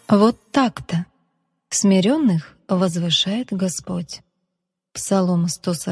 Вот так-то. Смиренных возвышает Господь. Псалом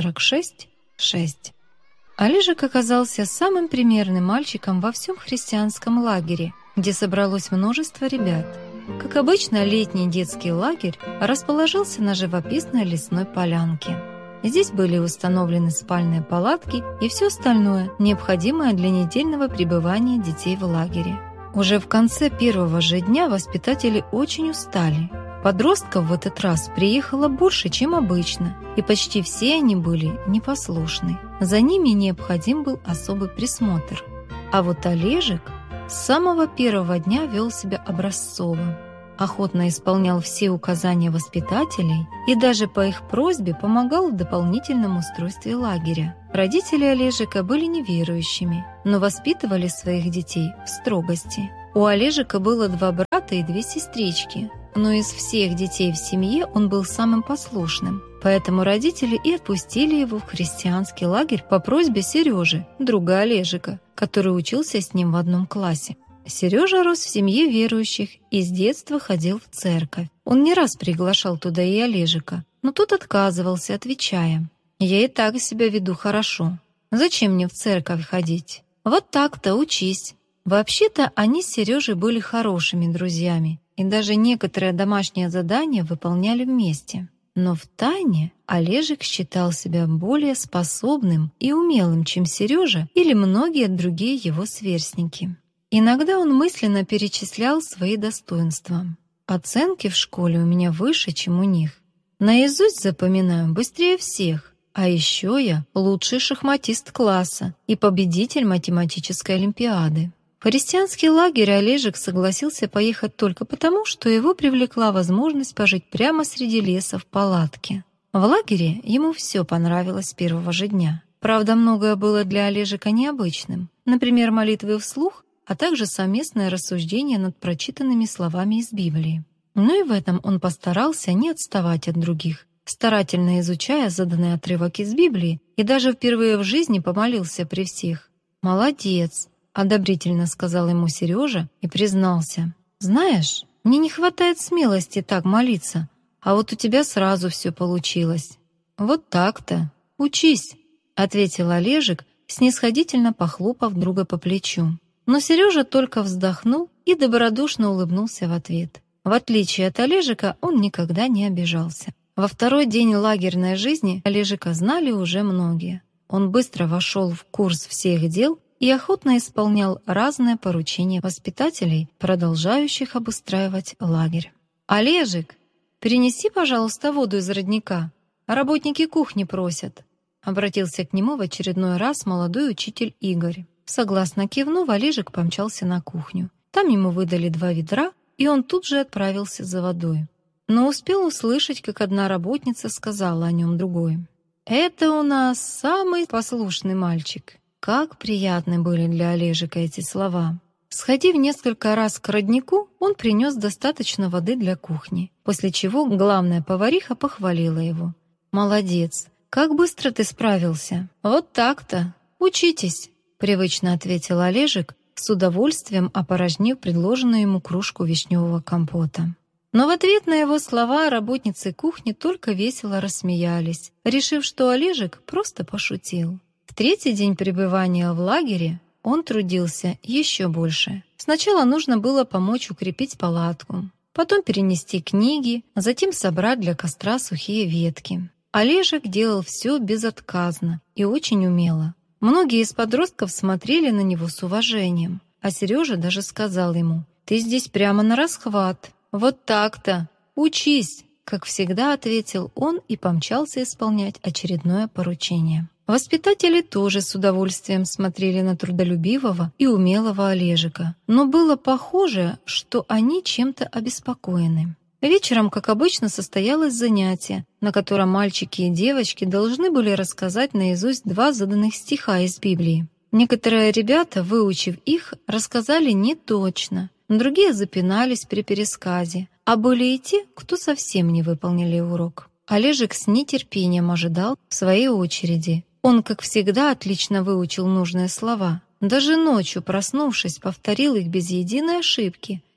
146, 6. Олежек оказался самым примерным мальчиком во всем христианском лагере, где собралось множество ребят. Как обычно, летний детский лагерь расположился на живописной лесной полянке. Здесь были установлены спальные палатки и все остальное, необходимое для недельного пребывания детей в лагере. Уже в конце первого же дня воспитатели очень устали. Подростков в этот раз приехало больше, чем обычно, и почти все они были непослушны. За ними необходим был особый присмотр. А вот Олежек с самого первого дня вел себя образцово. Охотно исполнял все указания воспитателей и даже по их просьбе помогал в дополнительном устройстве лагеря. Родители Олежека были неверующими, но воспитывали своих детей в строгости. У Олежека было 2 брата и 2 сестрички, но из всех детей в семье он был самым послушным. Поэтому родители и отпустили его в христианский лагерь по просьбе Сережи, друга Олежека, который учился с ним в одном классе. Сережа рос в семье верующих и с детства ходил в церковь. Он не раз приглашал туда и Олежека, но тот отказывался, отвечая: «Я и так себя веду хорошо. Зачем мне в церковь ходить? Вот так-то учись». Вообще-то они с Сережей были хорошими друзьями и даже некоторые домашние задания выполняли вместе. Но втайне Олежек считал себя более способным и умелым, чем Сережа или многие другие его сверстники. Иногда он мысленно перечислял свои достоинства. Оценки в школе у меня выше, чем у них. Наизусть запоминаю быстрее всех. А еще я лучший шахматист класса и победитель математической олимпиады. В христианский лагерь Олежек согласился поехать только потому, что его привлекла возможность пожить прямо среди леса в палатке. В лагере ему все понравилось с первого же дня. Правда, многое было для Олежека необычным. Например, молитвы вслух, а также совместное рассуждение над прочитанными словами из Библии. Но и в этом он постарался не отставать от других, старательно изучая заданный отрывок из Библии и даже впервые в жизни помолился при всех. «Молодец!» — одобрительно сказал ему Сережа и признался: «Знаешь, мне не хватает смелости так молиться, а вот у тебя сразу все получилось». «Вот так-то! Учись!» — ответил Олежек, снисходительно похлопав друга по плечу. Но Сережа только вздохнул и добродушно улыбнулся в ответ. В отличие от Олежека, он никогда не обижался. Во второй день лагерной жизни Олежека знали уже многие. Он быстро вошел в курс всех дел и охотно исполнял разные поручения воспитателей, продолжающих обустраивать лагерь. «Олежек, перенеси, пожалуйста, воду из родника. Работники кухни просят», — обратился к нему в очередной раз молодой учитель Игорь. Согласно кивнув, Олежек помчался на кухню. Там ему выдали 2 ведра, и он тут же отправился за водой. Но успел услышать, как одна работница сказала о нем другой: «Это у нас самый послушный мальчик». Как приятны были для Олежека эти слова. Сходив несколько раз к роднику, он принес достаточно воды для кухни, после чего главная повариха похвалила его: «Молодец, как быстро ты справился». «Вот так-то. Учитесь», — привычно ответил Олежек, с удовольствием опорожнив предложенную ему кружку вишневого компота. Но в ответ на его слова работницы кухни только весело рассмеялись, решив, что Олежек просто пошутил. В 3-й день пребывания в лагере он трудился еще больше. Сначала нужно было помочь укрепить палатку, потом перенести книги, а затем собрать для костра сухие ветки. Олежек делал все безотказно и очень умело. Многие из подростков смотрели на него с уважением, а Сережа даже сказал ему: «Ты здесь прямо на расхват. Вот так-то. Учись», — как всегда ответил он и помчался исполнять очередное поручение. Воспитатели тоже с удовольствием смотрели на трудолюбивого и умелого Олежека, но было похоже, что они чем-то обеспокоены. Вечером, как обычно, состоялось занятие, на котором мальчики и девочки должны были рассказать наизусть 2 заданных стиха из Библии. Некоторые ребята, выучив их, рассказали не точно, другие запинались при пересказе, а были и те, кто совсем не выполнили урок. Олежек с нетерпением ожидал в своей очереди. Он, как всегда, отлично выучил нужные слова. Даже ночью, проснувшись, повторил их без единой ошибки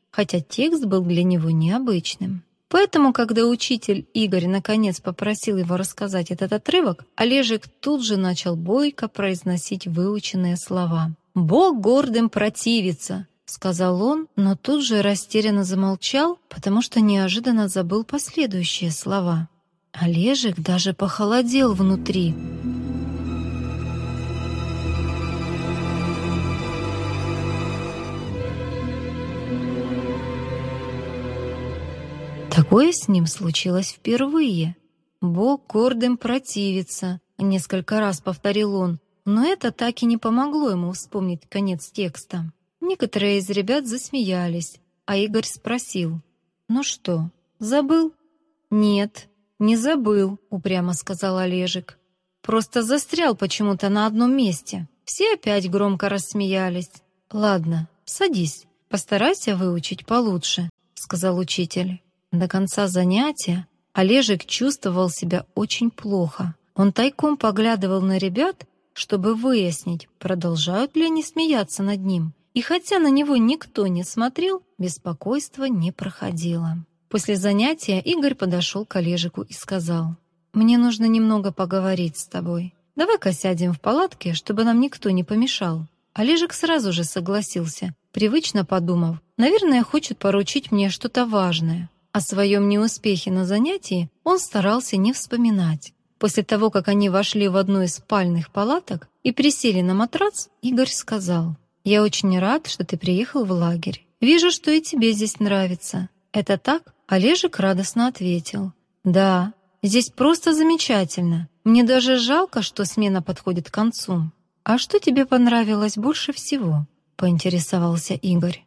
хотя текст был для него необычным. Поэтому, когда учитель Игорь наконец попросил его рассказать этот отрывок, Олежек тут же начал бойко произносить выученные слова. «Бог гордым противится», — сказал он, но тут же растерянно замолчал, потому что неожиданно забыл последующие слова. Олежек даже похолодел внутри. Такое с ним случилось впервые. «Бог гордым противится», — несколько раз повторил он, но это так и не помогло ему вспомнить конец текста. Некоторые из ребят засмеялись, а Игорь спросил: «Ну что, забыл?» «Нет, не забыл», — упрямо сказал Олежек. «Просто застрял почему-то на одном месте». Все опять громко рассмеялись. «Ладно, садись, постарайся выучить получше», — сказал учитель. До конца занятия Олежек чувствовал себя очень плохо. Он тайком поглядывал на ребят, чтобы выяснить, продолжают ли они смеяться над ним. И хотя на него никто не смотрел, беспокойство не проходило. После занятия Игорь подошел к Олежеку и сказал: «Мне нужно немного поговорить с тобой. Давай-ка сядем в палатке, чтобы нам никто не помешал». Олежек сразу же согласился, привычно подумав: «Наверное, хочет поручить мне что-то важное». О своем неуспехе на занятии он старался не вспоминать. После того, как они вошли в одну из спальных палаток и присели на матрац, Игорь сказал: «Я очень рад, что ты приехал в лагерь. Вижу, что и тебе здесь нравится. Это так?» Олежек радостно ответил: «Да, здесь просто замечательно. Мне даже жалко, что смена подходит к концу». «А что тебе понравилось больше всего?» — поинтересовался Игорь.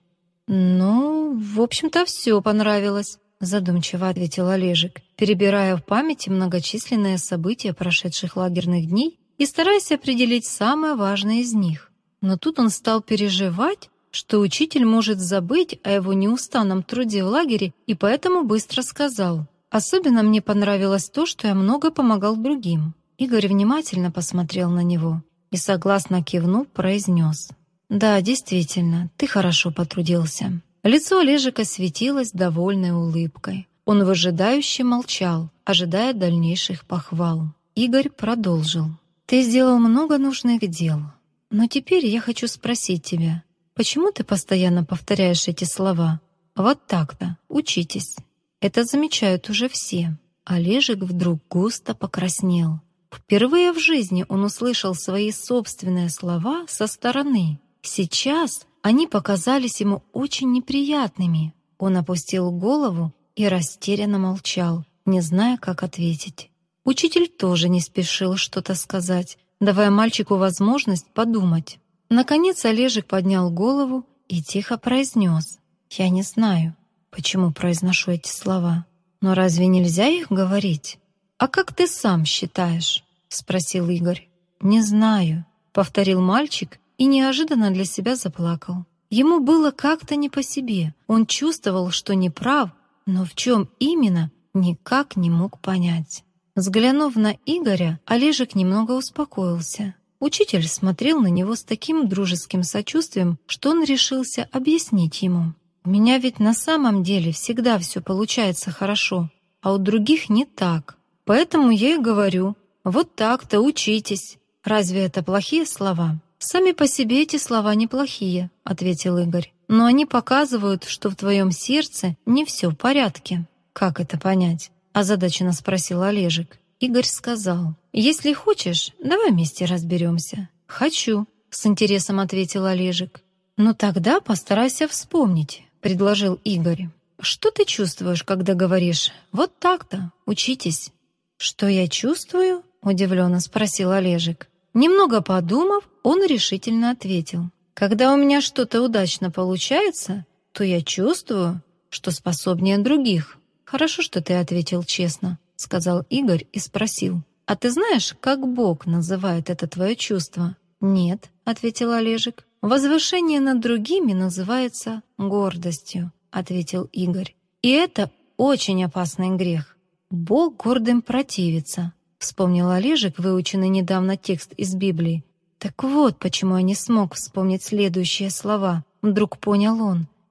«Ну, в общем-то, все понравилось», — задумчиво ответил Олежек, перебирая в памяти многочисленные события прошедших лагерных дней и стараясь определить самое важное из них. Но тут он стал переживать, что учитель может забыть о его неустанном труде в лагере, и поэтому быстро сказал: «Особенно мне понравилось то, что я много помогал другим». Игорь внимательно посмотрел на него и, согласно кивнув, произнес: «Да, действительно, ты хорошо потрудился». Лицо Олежека светилось довольной улыбкой. Он выжидающе молчал, ожидая дальнейших похвал. Игорь продолжил: «Ты сделал много нужных дел. Но теперь я хочу спросить тебя, почему ты постоянно повторяешь эти слова? Вот так-то, учитесь. Это замечают уже все». Олежек вдруг густо покраснел. Впервые в жизни он услышал свои собственные слова со стороны. Сейчас они показались ему очень неприятными. Он опустил голову и растерянно молчал, не зная, как ответить. Учитель тоже не спешил что-то сказать, давая мальчику возможность подумать. Наконец Олежек поднял голову и тихо произнес: «Я не знаю, почему произношу эти слова. Но разве нельзя их говорить?» «А как ты сам считаешь?» — спросил Игорь. «Не знаю», — повторил мальчик и неожиданно для себя заплакал. Ему было как-то не по себе. Он чувствовал, что не прав, но в чем именно, никак не мог понять. Взглянув на Игоря, Олежек немного успокоился. Учитель смотрел на него с таким дружеским сочувствием, что он решился объяснить ему: «У меня ведь на самом деле всегда все получается хорошо, а у других не так. Поэтому я и говорю: вот так-то учитесь. Разве это плохие слова?» «Сами по себе эти слова неплохие», — ответил Игорь. «Но они показывают, что в твоем сердце не все в порядке». «Как это понять?» — озадаченно спросил Олежек. Игорь сказал: «Если хочешь, давай вместе разберемся». «Хочу», — с интересом ответил Олежек. «Ну тогда постарайся вспомнить», — предложил Игорь. «Что ты чувствуешь, когда говоришь: вот так-то, учитесь?» «Что я чувствую?» — удивленно спросил Олежек. Немного подумав, он решительно ответил: «Когда у меня что-то удачно получается, то я чувствую, что способнее других». «Хорошо, что ты ответил честно», — сказал Игорь и спросил: «А ты знаешь, как Бог называет это твое чувство?» «Нет», — ответил Олежек. «Возвышение над другими называется гордостью», — ответил Игорь. «И это очень опасный грех. Бог гордым противится», — вспомнил Олежек выученный недавно текст из Библии. «Так вот, почему я не смог вспомнить следующие слова», — вдруг понял он.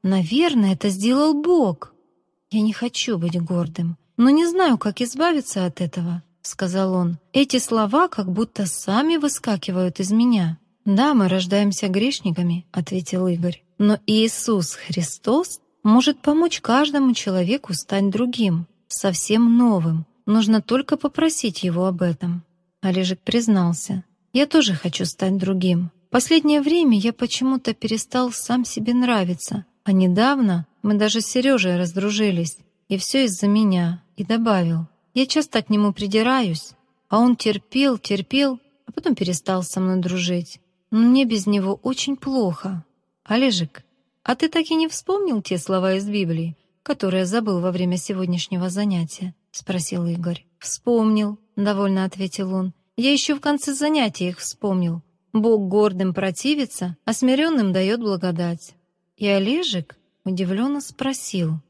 Наверное, это сделал Бог. Я не хочу быть гордым, но не знаю, как избавиться от этого, сказал он. Эти слова как будто сами выскакивают из меня. Да, мы рождаемся грешниками, ответил Игорь. Но Иисус Христос может помочь каждому человеку стать другим, совсем новым. Нужно только попросить Его об этом. Олежек признался. Я тоже хочу стать другим. Последнее время я почему-то перестал сам себе нравиться. А недавно мы даже с Сережей раздружились. И все из-за меня. И добавил. Я часто к нему придираюсь. А он терпел, а потом перестал со мной дружить. Но мне без него очень плохо. Олежек, а ты так и не вспомнил те слова из Библии, которые забыл во время сегодняшнего занятия? Спросил Игорь. Вспомнил, довольно ответил он. Я еще в конце занятия их вспомнил. Бог гордым противится, а смиренным дает благодать. И Олежек удивленно спросил: